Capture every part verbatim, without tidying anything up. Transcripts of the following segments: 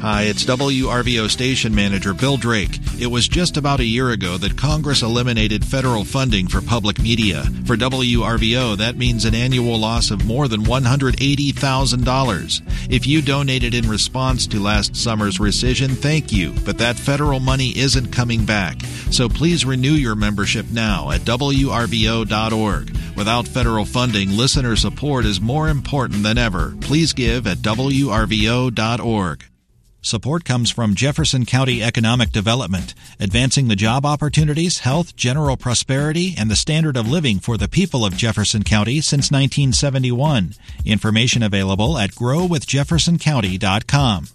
Hi, it's W R V O station manager Bill Drake. It was just about a year ago that Congress eliminated federal funding for public media. For W R V O, that means an annual loss of more than one hundred eighty thousand dollars. If you donated in response to last summer's rescission, thank you, but that federal money isn't coming back. So please renew your membership now at W R V O dot org. Without federal funding, listener support is more important than ever. Please give at W R V O dot org. Support comes from Jefferson County Economic Development, advancing the job opportunities, health, general prosperity, and the standard of living for the people of Jefferson County since nineteen seventy-one. Information available at grow with jefferson county dot com.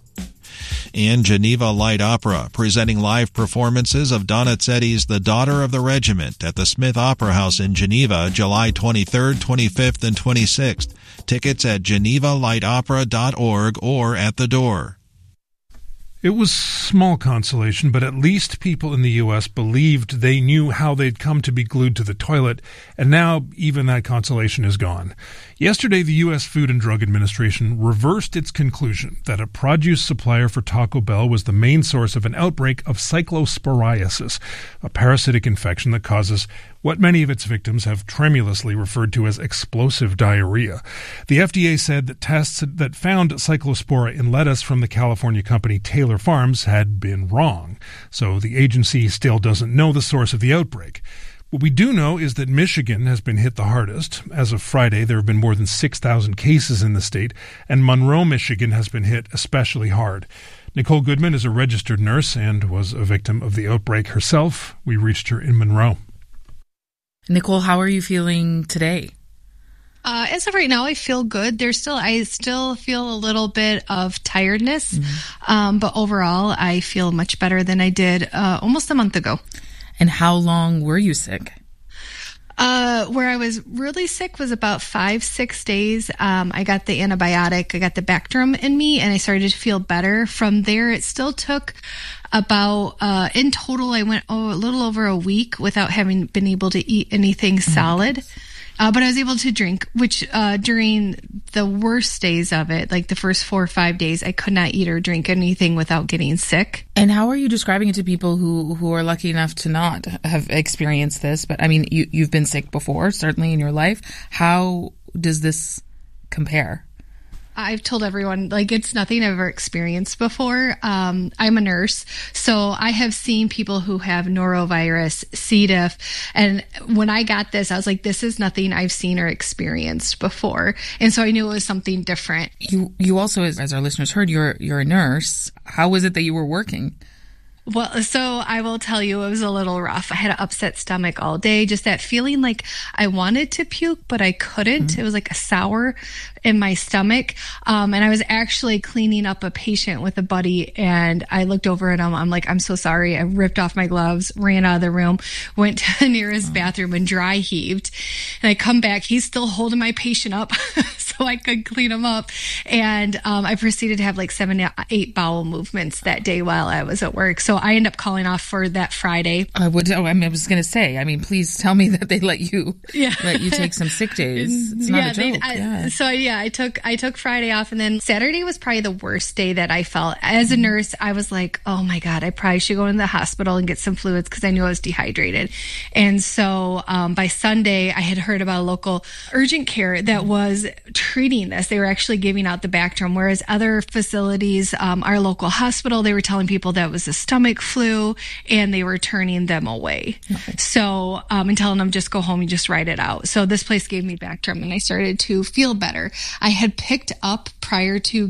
And Geneva Light Opera, presenting live performances of Donizetti's The Daughter of the Regiment at the Smith Opera House in Geneva, July twenty-third, twenty-fifth, and twenty-sixth. Tickets at geneva light opera dot org or at the door. It was small consolation, but at least people in the U S believed they knew how they'd come to be glued to the toilet, and now even that consolation is gone. Yesterday, the U S Food and Drug Administration reversed its conclusion that a produce supplier for Taco Bell was the main source of an outbreak of cyclosporiasis, a parasitic infection that causes what many of its victims have tremulously referred to as explosive diarrhea. The F D A said that tests that found cyclospora in lettuce from the California company Taylor Farms had been wrong, so the agency still doesn't know the source of the outbreak. What we do know is that Michigan has been hit the hardest. As of Friday, there have been more than six thousand cases in the state, and Monroe, Michigan has been hit especially hard. Nicole Goodman is a registered nurse and was a victim of the outbreak herself. We reached her in Monroe. Nicole, how are you feeling today? Uh, as of right now, I feel good. There's still, I still feel a little bit of tiredness, mm-hmm. um, but overall, I feel much better than I did uh, almost a month ago. And how long were you sick? Uh, where I was really sick was about five, six days. Um, I got the antibiotic, I got the Bactrim in me, and I started to feel better. From there, it still took about, uh, in total, I went oh, a little over a week without having been able to eat anything mm-hmm. solid. Uh, but I was able to drink, which uh, during the worst days of it, like the first four or five days, I could not eat or drink anything without getting sick. And how are you describing it to people who, who are lucky enough to not have experienced this? But I mean, you, you've been sick before, certainly in your life. How does this compare? I've told everyone, like, it's nothing I've ever experienced before. Um, I'm a nurse, so I have seen people who have norovirus, C. diff, and when I got this, I was like, this is nothing I've seen or experienced before. And so I knew it was something different. You you also, as, as our listeners heard, you're, you're a nurse. How was it that you were working? Well, so I will tell you, it was a little rough. I had an upset stomach all day, just that feeling like I wanted to puke, but I couldn't. Mm-hmm. It was like a sour in my stomach. Um, and I was actually cleaning up a patient with a buddy, and I looked over at him. I'm like, I'm so sorry. I ripped off my gloves, ran out of the room, went to the nearest oh. bathroom and dry heaved. And I come back. He's still holding my patient up so I could clean him up. And um, I proceeded to have like seven to eight bowel movements that day while I was at work. So I ended up calling off for that Friday. I would. Oh, I, mean, I was going to say. I mean, please tell me that they let you yeah. let you take some sick days. It's not yeah, a joke. They, I, yeah. So yeah, I took I took Friday off, and then Saturday was probably the worst day that I felt. As a nurse, I was like, oh my God, I probably should go into the hospital and get some fluids because I knew I was dehydrated. And so um, by Sunday, I had heard about a local urgent care that was treating this. They were actually giving out the Bactrim, whereas other facilities, um, our local hospital, they were telling people that it was a stomach flu, and they were turning them away. Okay. So, um, and telling them just go home and just write it out. So this place gave me Bactrim, and I started to feel better. I had picked up prior to